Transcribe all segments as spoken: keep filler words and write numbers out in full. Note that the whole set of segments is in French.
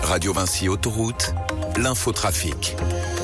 Radio Vinci Autoroute, l'infotrafic.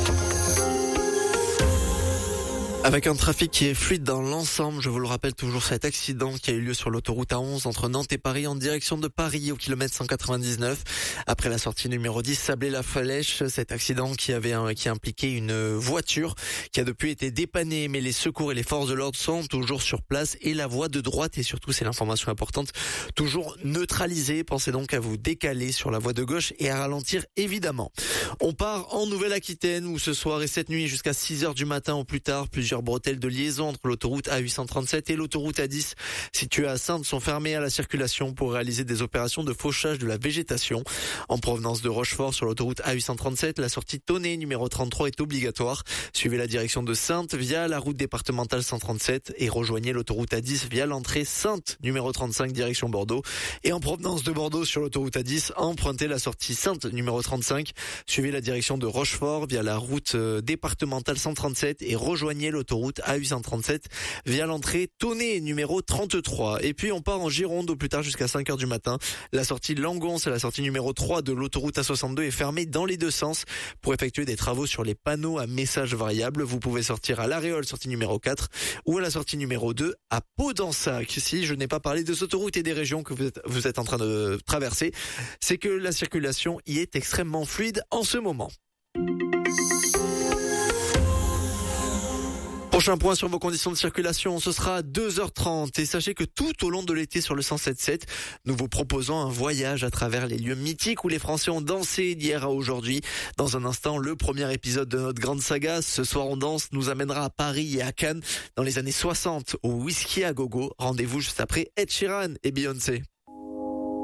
Avec un trafic qui est fluide dans l'ensemble, je vous le rappelle toujours cet accident qui a eu lieu sur l'autoroute A onze entre Nantes et Paris en direction de Paris au kilomètre cent quatre-vingt-dix-neuf. Après la sortie numéro dix, Sablé-la-Flèche, cet accident qui avait un, qui impliquait une voiture qui a depuis été dépannée, mais les secours et les forces de l'ordre sont toujours sur place et la voie de droite et surtout, c'est l'information importante, toujours neutralisée. Pensez donc à vous décaler sur la voie de gauche et à ralentir évidemment. On part en Nouvelle-Aquitaine où ce soir et cette nuit jusqu'à six heures du matin au plus tard, plusieurs bretelles de liaison entre l'autoroute A huit cent trente-sept et l'autoroute A dix situées à Saintes sont fermées à la circulation pour réaliser des opérations de fauchage de la végétation. En provenance de Rochefort sur l'autoroute A huit cent trente-sept, la sortie Tonnet numéro trente-trois est obligatoire. Suivez la direction de Saintes via la route départementale cent trente-sept et rejoignez l'autoroute A dix via l'entrée Saintes numéro trente-cinq direction Bordeaux. Et en provenance de Bordeaux sur l'autoroute A dix, empruntez la sortie Saintes numéro trente-cinq. Suivez la direction de Rochefort via la route départementale cent trente-sept et rejoignez l'autoroute A huit cent trente-sept via l'entrée Tonnet numéro trente-trois. Et puis on part en Gironde au plus tard jusqu'à cinq heures du matin. La sortie Langon, c'est la sortie numéro trois de l'autoroute A soixante-deux est fermée dans les deux sens pour effectuer des travaux sur les panneaux à messages variables. Vous pouvez sortir à l'Aréole, sortie numéro quatre, ou à la sortie numéro deux à Pau-d'Ensac. Si je n'ai pas parlé de cette autoroute et des régions que vous êtes, vous êtes en train de traverser, c'est que la circulation y est extrêmement fluide en ce moment. Prochain point sur vos conditions de circulation, ce sera à deux heures trente. Et sachez que tout au long de l'été sur le cent sept sept, nous vous proposons un voyage à travers les lieux mythiques où les Français ont dansé d'hier à aujourd'hui. Dans un instant, le premier épisode de notre grande saga, Ce soir on danse, nous amènera à Paris et à Cannes dans les années soixante au Whisky à Gogo. Rendez-vous juste après Ed Sheeran et Beyoncé.